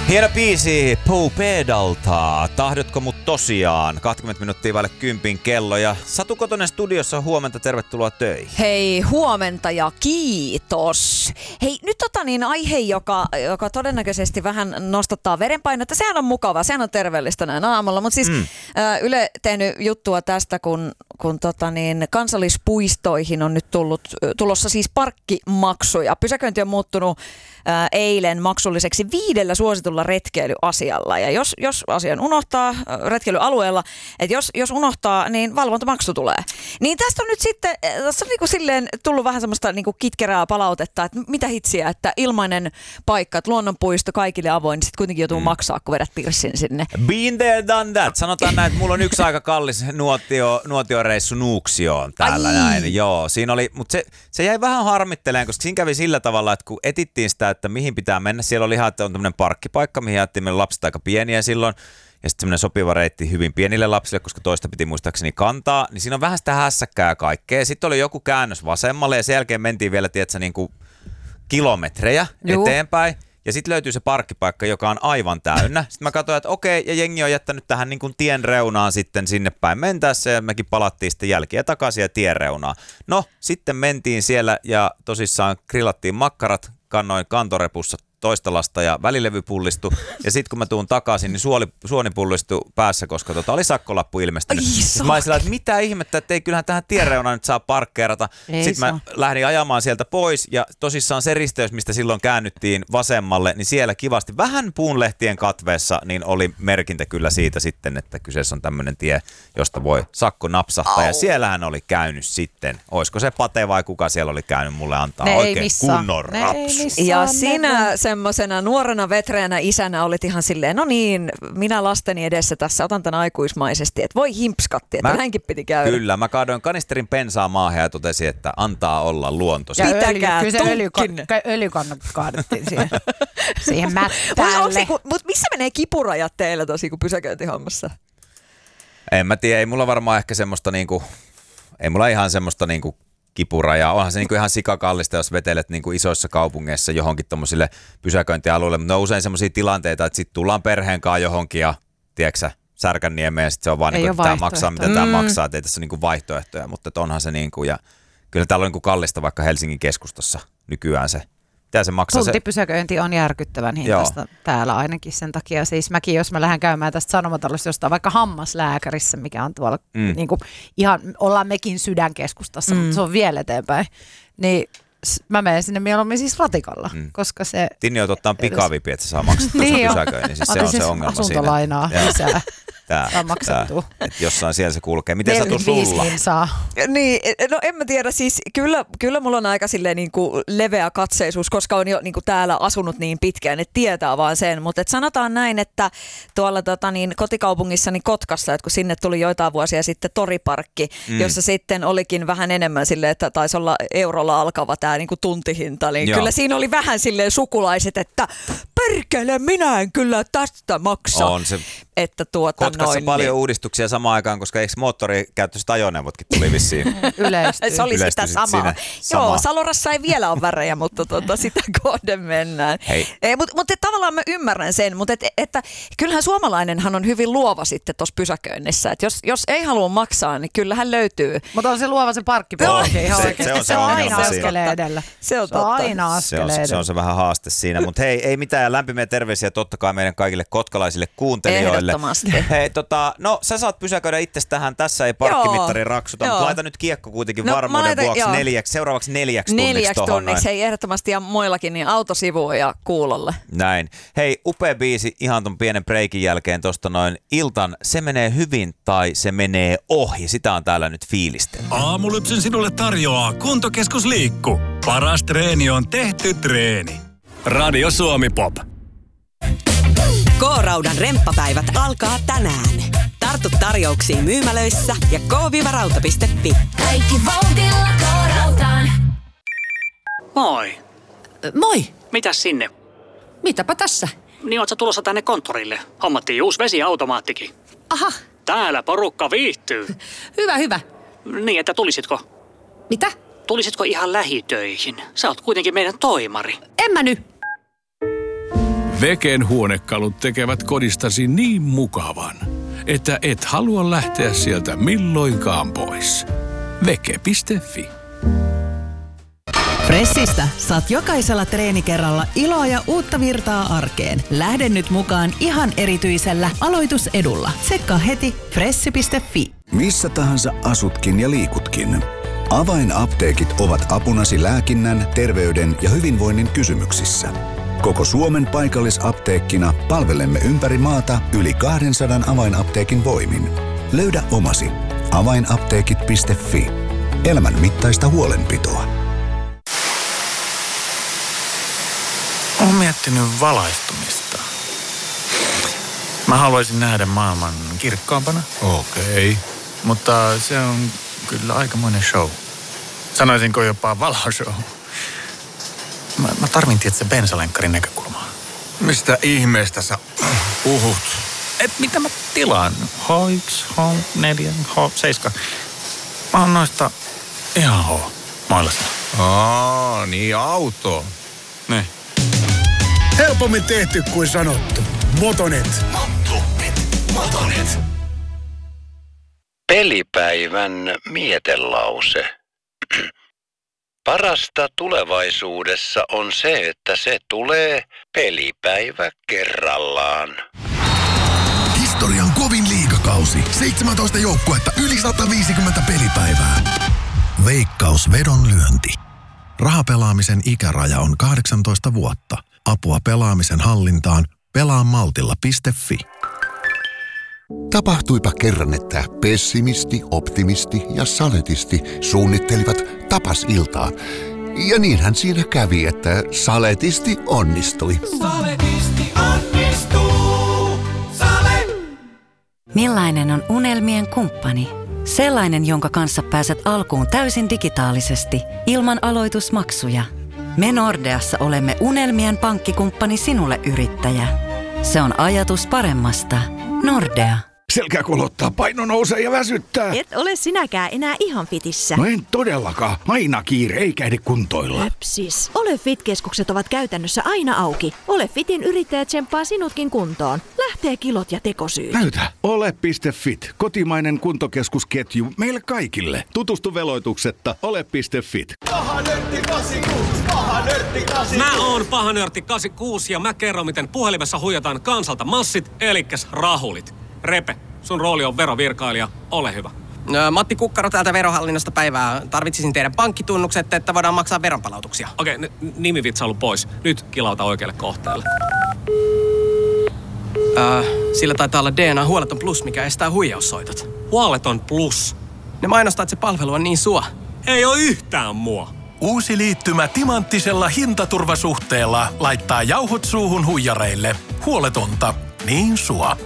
Hieno biisi Pooh Pedalta. Tahdotko mut tosiaan? 20 minuuttia vaille 10 kello. Ja Satu Kotonen studiossa, huomenta, tervetuloa töihin. Hei, huomenta ja kiitos. Hei, nyt aihe, joka todennäköisesti vähän nostattaa verenpainetta. Sehän on mukavaa, sehän on terveellistä näin aamulla. Mutta siis Yle tehnyt juttua tästä, kun kansallispuistoihin on nyt tulossa siis parkkimaksuja. Pysäköinti on muuttunut eilen maksulliseksi 5 suositulla retkeilyasialla. Ja jos asian unohtaa retkeilyalueella, että jos unohtaa, niin valvontamaksu tulee. Niin tästä on nyt sitten, tässä on niinku silleen tullut vähän semmoista niinku kitkerää palautetta, että mitä hitsiä, että ilmainen paikka, että luonnonpuisto kaikille avoin, niin sitten kuitenkin joutuu maksaa, kun vedät pirssin sinne. Been there, done that. Sanotaan näin, että mulla on yksi aika kallis nuotioreissu Nuuksioon täällä näin. Joo, siinä oli, mutta se jäi vähän harmitteleen, koska siinä kävi sillä tavalla, että kun etittiin sitä, että mihin pitää mennä, siellä oli ihan, että on tämmöinen parkkipaikka, mihin jättiin meidän lapset aika pieniä silloin, ja sitten semmoinen sopiva reitti hyvin pienille lapsille, koska toista piti muistaakseni kantaa, niin siinä on vähän sitä hässäkkää kaikkea. Sitten oli joku käännös vasemmalle, ja sen jälkeen mentiin vielä, tiedätkö, niin kuin kilometrejä eteenpäin, ja sitten löytyy se parkkipaikka, joka on aivan täynnä. Sitten mä katsoin, että okei, ja jengi on jättänyt tähän niin kuin tien reunaan sitten sinne päin mentäessä, ja mekin palattiin sitten jälkiä takaisin ja tien reunaan. No, sitten mentiin siellä, ja tosissaan grillattiin makkarat, kannoin kantorepussa toista lasta ja välilevypullistu. Ja sitten kun mä tuun takaisin, niin suoni pullistui päässä, koska oli sakkolappu ilmestynyt. Mä olin sillä, että mitä ihmettä, että ei kyllähän tähän tienreunaan nyt saa parkkeerata. Sitten mä lähdin ajamaan sieltä pois ja tosissaan se risteys, mistä silloin käännyttiin vasemmalle, niin siellä kivasti vähän puunlehtien katveessa niin oli merkintä kyllä siitä sitten, että kyseessä on tämmöinen tie, josta voi sakko napsahtaa. Ja siellähän oli käynyt sitten. Olisiko se Pate vai kuka siellä oli käynyt mulle antaa oikein kunnon rapsu. Ja sinä semmosena nuorena vetreänä isänä olit ihan silleen, no niin, minä lasteni edessä tässä otan tämän aikuismaisesti, että voi himpskatti, että näinkin piti käydä. Kyllä, mä kaadoin kanisterin bensaa maahan ja totesin, että antaa olla luonto. Ja pitäkää öljykannat kaadettiin siihen mättäälle. Mutta missä menee kipurajat teillä tosi kuin pysäköintihommassa? En mä tiedä, ei mulla varmaan ehkä semmoista niinku, ei mulla ihan semmoista niinku kipurajaa. Onhan se niinku ihan sikakallista, jos vetelet niinku isoissa kaupungeissa johonkin tommosille pysäköintialueille, mutta ne on usein semmoisia tilanteita, että sit tullaan perheen kanssa johonkin ja, tiedätkö Särkänniemeen ja sit se on vaan niinku, että tää maksaa, mitä tää maksaa, että ei tässä ole niinku vaihtoehtoja, mutta onhan se niinku, ja kyllä täällä on niinku kallista vaikka Helsingin keskustassa nykyään se. Mitä se maksaa? Tuntipysäköinti on järkyttävän hintaista täällä ainakin sen takia. Siis mäkin, jos mä lähden käymään tästä Sanomatalosta jostain vaikka hammaslääkärissä, mikä on tuolla niin kuin, ihan, ollaan mekin Sydänkeskustassa, mutta se on vielä eteenpäin, niin mä menen sinne mieluummin siis ratikalla, koska se... Tinni on ottaa pikavipi, että se saa maksettua sen pysäköinnin, siis se on se ongelma siinä. Asuntolainaa lisää. Tää maksettu. Että jossain siellä se kulkee. Miten Satu sulla? Niin, no en mä tiedä, siis kyllä mulla on aika silleen niinku leveä katseisuus, koska on jo niinku täällä asunut niin pitkään, että tietää vaan sen, mutta sanotaan näin, että tuolla kotikaupungissani Kotkassa, että kun sinne tuli joitain vuosia sitten toriparkki, jossa sitten olikin vähän enemmän silleen, että taisi olla eurolla alkava tää niinku tuntihinta, niin kyllä siinä oli vähän silleen sukulaiset, että perkele, minä en kyllä tästä maksa. On se. Että Kotkassa paljon uudistuksia samaan aikaan, koska eikö moottorikäyttöiset ajoneuvotkin tuli vissiin? Se oli sitä samaa. Joo, Salorassa ei vielä ole värejä, mutta sitä kohden mennään. Mutta tavallaan mä ymmärrän sen, mutta että kyllähän suomalainenhan on hyvin luova sitten tuossa pysäköinnissä. Että jos ei halua maksaa, niin kyllähän löytyy. Mutta on se luova se parkkipaikka ihan oikeasti. Se on aina askeleen edellä. Se on aina askeleen edellä. Se on se vähän haaste siinä, mutta hei, ei mitään, lämpimiä terveisiä totta kai meidän kaikille kotkalaisille kuuntelijoille. Hei, no sä saat pysäköidä itse tähän, tässä ei parkkimittari raksuta, mutta laita nyt kiekko kuitenkin varmuuden vuoksi seuraavaksi 4 tunniksi tohon. Hei, ehdottomasti ja muillakin, niin autosivuun ja kuulolle. Näin. Hei, upea biisi ihan ton pienen breikin jälkeen tosta noin Iltan Se menee hyvin tai se menee ohi. Sitä on täällä nyt fiilistä. Aamulypsyn sinulle tarjoaa Kuntokeskus Liikku. Paras treeni on tehty treeni. Radio Suomi Pop. K-Raudan remppapäivät alkaa tänään. Tartu tarjouksiin myymälöissä ja k-rauta.fi. Kaikki vauhdilla K-Rautaan. Moi. Moi. Mitäs sinne? Mitäpä tässä? Niin oot sä tulossa tänne konttorille? Hommattiin uusi vesiautomaattikin. Aha. Täällä porukka viihtyy. Hyvä. Niin, että tulisitko? Mitä? Tulisitko ihan lähitöihin? Sä oot kuitenkin meidän toimari. En mä nyt. Veken huonekalut tekevät kodistasi niin mukavan, että et halua lähteä sieltä milloinkaan pois. Veke.fi. Fressistä saat jokaisella treenikerralla iloa ja uutta virtaa arkeen. Lähde nyt mukaan ihan erityisellä aloitusedulla. Tsekkaa heti fressi.fi. Missä tahansa asutkin ja liikutkin. Avainapteekit ovat apunasi lääkinnän, terveyden ja hyvinvoinnin kysymyksissä. Koko Suomen paikallisapteekkina palvelemme ympäri maata yli 200 avainapteekin voimin. Löydä omasi. Avainapteekit.fi. Elämän mittaista huolenpitoa. Olen miettinyt valaistumista. Mä haluaisin nähdä maailman kirkkaampana. Okei. Mutta se on kyllä aikamoinen show. Sanoisinko jopa valoshow. Mä tarvin tietysti bensalenkkarin näkökulmaa. Mistä ihmeestä sä puhut? Mitä mä tilaan? H1, H4, H7. Mä oon noista ihan H-mailassa. Niin auto. Ne. Helpommin tehty kuin sanottu. Motonet. Pelipäivän mietelause. Parasta tulevaisuudessa on se, että se tulee pelipäivä kerrallaan. Historian kovin liigakausi. 17 joukkuetta, yli 150 pelipäivää. Veikkaus vedonlyönti. Rahapelaamisen ikäraja on 18 vuotta. Apua pelaamisen hallintaan. Pelaamaltilla.fi. Tapahtuipa kerran, että pessimisti, optimisti ja saletisti suunnittelivat tapasiltaa. Ja niinhän siinä kävi, että saletisti onnistui. Saletisti onnistuu. Sale! Millainen on unelmien kumppani? Sellainen, jonka kanssa pääset alkuun täysin digitaalisesti, ilman aloitusmaksuja. Me Nordeassa olemme unelmien pankkikumppani sinulle, yrittäjä. Se on ajatus paremmasta. Nordea. Selkä kulottaa, paino nousee ja väsyttää. Et ole sinäkään enää ihan fitissä. No en todellakaan. Aina kiire, eikä ehdi kuntoilla. Höpsis. Ole Fit-keskukset ovat käytännössä aina auki. Ole Fitin yrittäjä tsemppaa sinutkin kuntoon. Lähtee kilot ja tekosyyt. Näytä. Ole.fit. Kotimainen kuntokeskusketju meille kaikille. Tutustu veloituksetta ole.fit. Pahanörtti 86, pahanörtti 86. Mä oon pahanörtti 86 ja mä kerron, miten puhelimessa huijataan kansalta massit, elikkäs rahulit. Repe, sun rooli on verovirkailija. Ole hyvä. Matti Kukkaro täältä Verohallinnosta päivää. Tarvitsisin teidän pankkitunnukset, että voidaan maksaa veronpalautuksia. Okei, nimivitsailu pois. Nyt kilauta oikealle kohteelle. Sillä taitaa olla DNA Huoleton Plus, mikä estää huijaussoitot. Huoleton Plus? Ne mainostaa, että se palvelu on niin sua. Ei oo yhtään mua. Uusi liittymä timanttisella hintaturvasuhteella laittaa jauhot suuhun huijareille. Huoletonta. Niin sua.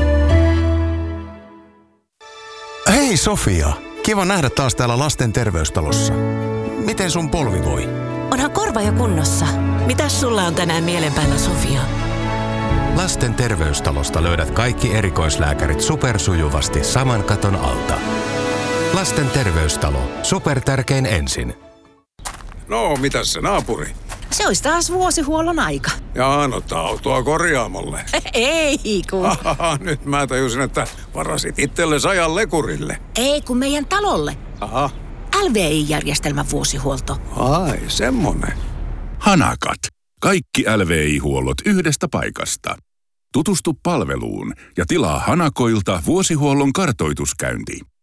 Hei Sofia, kiva nähdä taas täällä lasten terveystalossa. Miten sun polvi voi? Onhan korva jo kunnossa. Mitäs sulla on tänään mielen päällä, Sofia? Lasten terveystalosta löydät kaikki erikoislääkärit supersujuvasti saman katon alta. Lasten terveystalo. Supertärkein ensin. No, mitäs se naapuri? Se olisi taas vuosihuollon aika. Ja annotta autoa korjaamolle. Ei kun. Nyt mä tajusin, että varasit itsellesi ajan lekurille. Ei kun meidän talolle. Aha. LVI-järjestelmän vuosihuolto. Ai, semmonen. Hanakat. Kaikki LVI-huollot yhdestä paikasta. Tutustu palveluun ja tilaa Hanakoilta vuosihuollon kartoituskäynti.